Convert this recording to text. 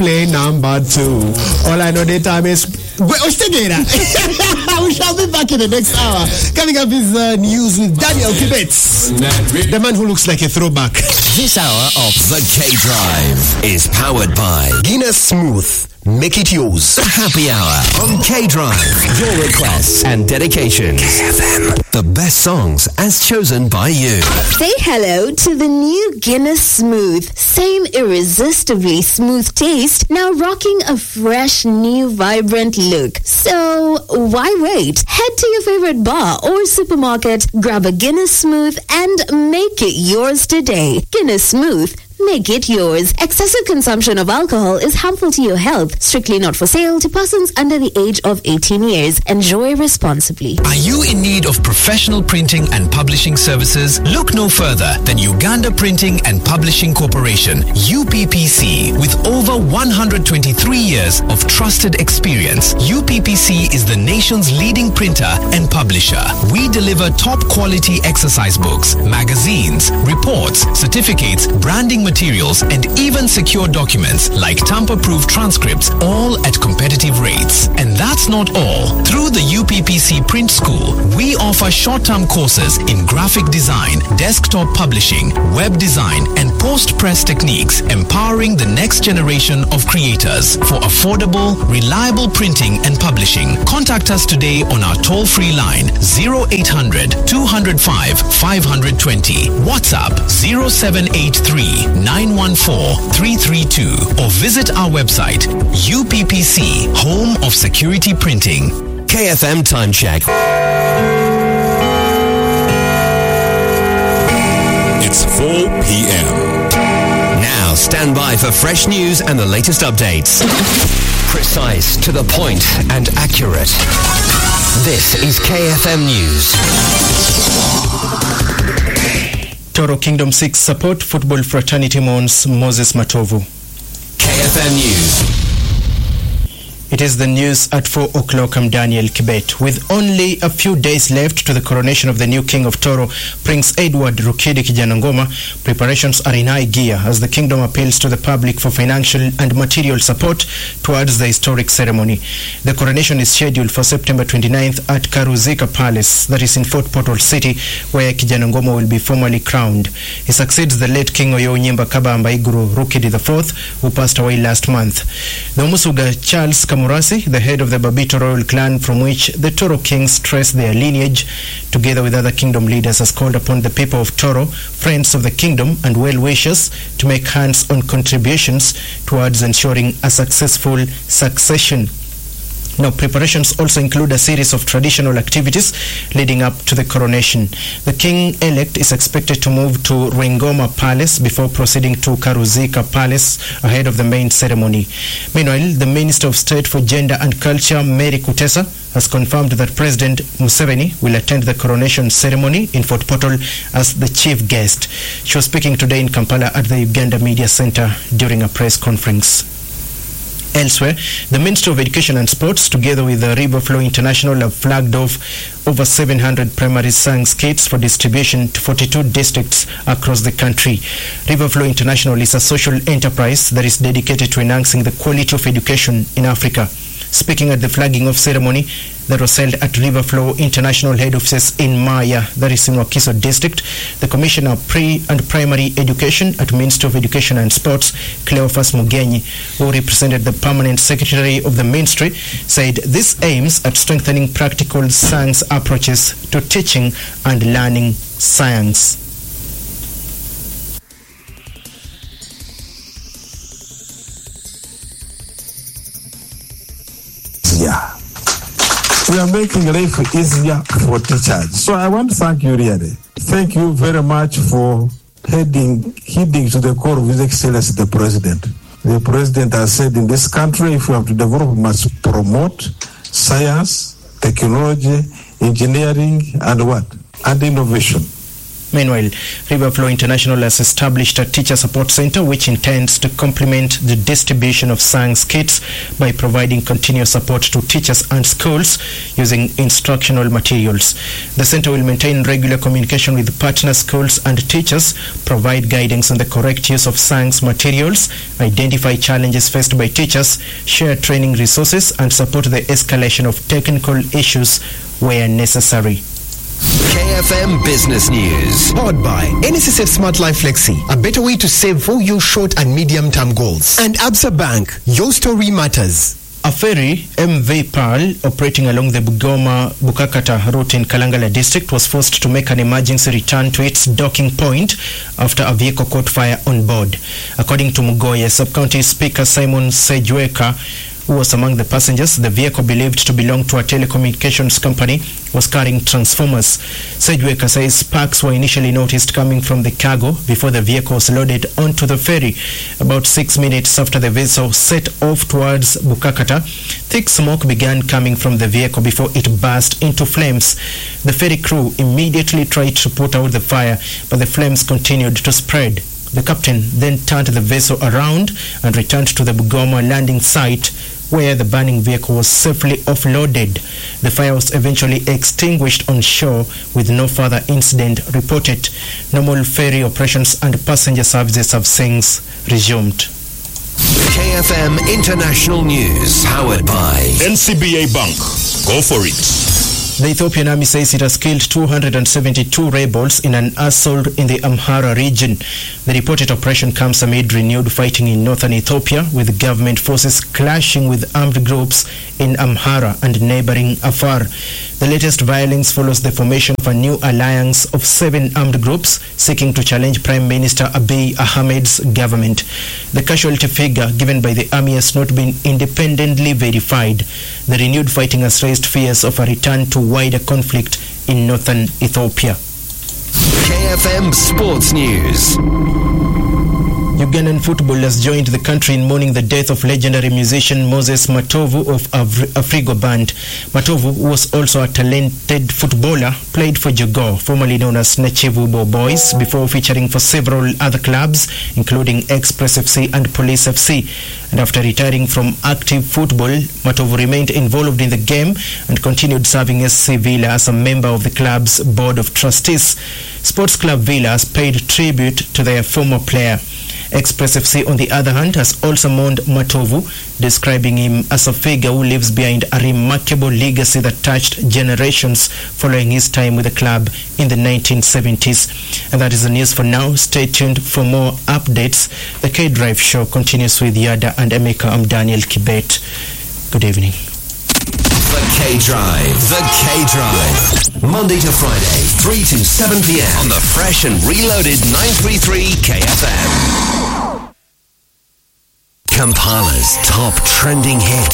play number 2. All I know the time is... We shall be back in the next hour. Coming up is news with Daniel Kibetz, the man who looks like a throwback. This hour of The K-Drive is powered by Guinness Smooth. Make it yours. Happy Hour on K-Drive. Your requests and dedications. KFM. The best songs as chosen by you. Say hello to the new Guinness Smooth. Same irresistibly smooth taste, now rocking a fresh, new, vibrant look. So, why wait? Head to your favorite bar or supermarket, grab a Guinness Smooth and make it yours today. Guinness Smooth. Make it yours. Excessive consumption of alcohol is harmful to your health. Strictly not for sale to persons under the age of 18 years. Enjoy responsibly. Are you in need of professional printing and publishing services? Look no further than Uganda Printing and Publishing Corporation, UPPC. With over 123 years of trusted experience, UPPC is the nation's leading printer and publisher. We deliver top quality exercise books, magazines, reports, certificates, branding materials, and even secure documents like tamper-proof transcripts, all at competitive rates. And that's not all. Through the UPPC Print School, we offer short-term courses in graphic design, desktop publishing, web design, and post-press techniques, empowering the next generation of creators for affordable, reliable printing and publishing. Contact us today on our toll-free line 0800 205 520, WhatsApp 0783 914-332 or visit our website UPPC, home of security printing. KFM Time Check. It's 4 p.m. Now stand by for fresh news and the latest updates. Precise, to the point and accurate. This is KFM News. Toro Kingdom 6 support football fraternity mourns Moses Matovu. KFM News. It is the news at 4 o'clock. I'm Daniel Kibet. With only a few days left to the coronation of the new King of Toro, Prince Edward Rukidi Kijanangoma, preparations are in high gear as the kingdom appeals to the public for financial and material support towards the historic ceremony. The coronation is scheduled for September 29th at Karuzika Palace, that is in Fort Portal City, where Kijanangoma will be formally crowned. He succeeds the late King Oyo Nyimba Kabamba Iguru Rukidi IV, who passed away last month. The Umusuga Charles Murasi, the head of the Babito royal clan from which the Toro kings trace their lineage, together with other kingdom leaders, has called upon the people of Toro, friends of the kingdom and well-wishers, to make hands-on contributions towards ensuring a successful succession. Now, preparations also include a series of traditional activities leading up to the coronation. The king-elect is expected to move to Rwengoma Palace before proceeding to Karuzika Palace ahead of the main ceremony. Meanwhile, the Minister of State for Gender and Culture, Mary Kutesa, has confirmed that President Museveni will attend the coronation ceremony in Fort Portal as the chief guest. She was speaking today in Kampala at the Uganda Media Center during a press conference. Elsewhere, the Ministry of Education and Sports, together with the River Flow International, have flagged off over 700 primary science kits for distribution to 42 districts across the country. River Flow International is a social enterprise that is dedicated to enhancing the quality of education in Africa. Speaking at the flagging off ceremony that was held at River Flow International head offices in Maya, that is in Wakiso district, the Commissioner of Pre and Primary Education at Ministry of Education and Sports, Cleophas Mugenyi, who represented the Permanent Secretary of the Ministry, said this aims at strengthening practical science approaches to teaching and learning science. We are making life easier for teachers. So I want to thank you really. Thank you very much for heeding to the call of His Excellency the President. The President has said in this country, if we have to develop, we must promote science, technology, engineering, and what? And innovation. Meanwhile, Riverflow International has established a teacher support center which intends to complement the distribution of SANGS kits by providing continuous support to teachers and schools using instructional materials. The center will maintain regular communication with partner schools and teachers, provide guidance on the correct use of SANGS materials, identify challenges faced by teachers, share training resources, and support the escalation of technical issues where necessary. KFM Business News. Powered by NSSF Smart Life Flexi, a better way to save for your short and medium-term goals. And Absa Bank, your story matters. A ferry, MV Pearl, operating along the Bugoma-Bukakata route in Kalangala district was forced to make an emergency return to its docking point after a vehicle caught fire on board. According to Mugoye Sub-County Speaker Simon Sejweka, who was among the passengers, the vehicle believed to belong to a telecommunications company was carrying transformers. Sejweka says sparks were initially noticed coming from the cargo before the vehicle was loaded onto the ferry. About 6 minutes after the vessel set off towards Bukakata, thick smoke began coming from the vehicle before it burst into flames. The ferry crew immediately tried to put out the fire, but the flames continued to spread. The captain then turned the vessel around and returned to the Bugoma landing site where the burning vehicle was safely offloaded. The fire was eventually extinguished on shore with no further incident reported. Normal ferry operations and passenger services have since resumed. KFM International News. Powered by NCBA Bank. Go for it. The Ethiopian army says it has killed 272 rebels in an assault in the Amhara region. The reported operation comes amid renewed fighting in northern Ethiopia, with government forces clashing with armed groups in Amhara and neighboring Afar. The latest violence follows the formation of a new alliance of 7 armed groups seeking to challenge Prime Minister Abiy Ahmed's government. The casualty figure given by the army has not been independently verified. The renewed fighting has raised fears of a return to wider conflict in northern Ethiopia. KFM Sports News. Ugandan football has joined the country in mourning the death of legendary musician Moses Matovu of Afrigo Band. Matovu, who was also a talented footballer, played for Jogoo, formerly known as Nachivubo Boys, before featuring for several other clubs, including Express FC and Police FC. And after retiring from active football, Matovu remained involved in the game and continued serving SC Villa as a member of the club's board of trustees. Sports Club Villa has paid tribute to their former player. Express FC, on the other hand, has also mourned Matovu, describing him as a figure who lives behind a remarkable legacy that touched generations following his time with the club in the 1970s. And that is the news for now. Stay tuned for more updates. The K-Drive show continues with Yada and Emeka. I'm Daniel Kibet. Good evening. The K-Drive. The K-Drive. Monday to Friday, 3 to 7 p.m. on the fresh and reloaded 933 KFM. Kampala's top trending hits.